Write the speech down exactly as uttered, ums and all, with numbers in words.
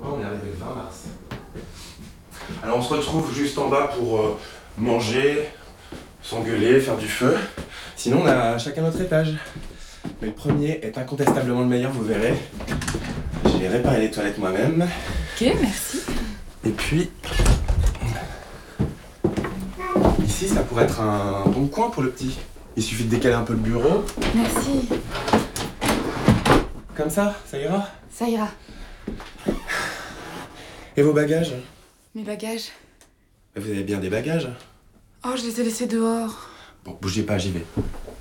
Oh, on est arrivé le vingt mars. Alors on se retrouve juste en bas pour euh, manger, s'engueuler, faire du feu. Sinon on a chacun notre étage. Mais le premier est incontestablement le meilleur, vous verrez. J'ai réparé les toilettes moi-même. Ok, merci. Et puis... Ici, ça pourrait être un bon coin pour le petit. Il suffit de décaler un peu le bureau. Merci. Comme ça, ça ira? Ça ira. Et vos bagages? Mes bagages? Vous avez bien des bagages? Oh, je les ai laissés dehors. Bon, bougez pas, j'y vais.